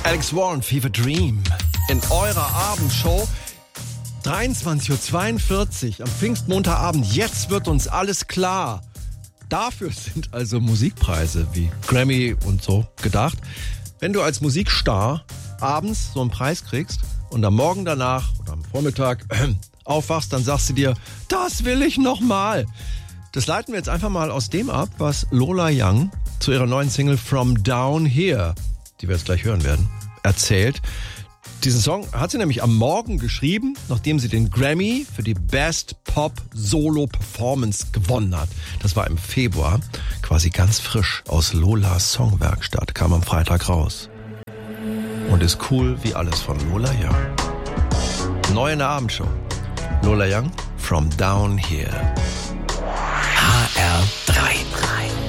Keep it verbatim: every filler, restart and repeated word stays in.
Alex Warren, Fever Dream. In eurer Abendshow. dreiundzwanzig Uhr zweiundvierzig am Pfingstmontagabend. Jetzt wird uns alles klar. Dafür sind also Musikpreise wie Grammy und so gedacht. Wenn du als Musikstar abends so einen Preis kriegst und am Morgen danach oder am Vormittag äh, aufwachst, dann sagst du dir, das will ich nochmal. Das leiten wir jetzt einfach mal aus dem ab, was Lola Young zu ihrer neuen Single From Down Here, die wir jetzt gleich hören werden, erzählt. Diesen Song hat sie nämlich am Morgen geschrieben, nachdem sie den Grammy für die Best Pop Solo Performance gewonnen hat. Das war im Februar, quasi ganz frisch aus Lolas Songwerkstatt, kam am Freitag raus. Und ist cool wie alles von Lola Young. Neu in der Abendshow. Lola Young, From Down Here. H R drei.